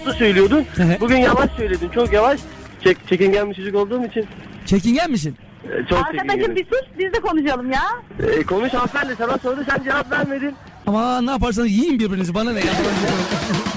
hızlı söylüyordun. Bugün yavaş söyledin. Çok yavaş. Çekingen bir çocuk olduğum için. Çekingen misin? Çok Arkadaşım çekingenim. bir sus biz de konuşalım ya. Konuş hanımefendi, sana sordu, sen cevap vermedin. Ama ne yaparsanız yiyin birbirinizi, bana ne ya.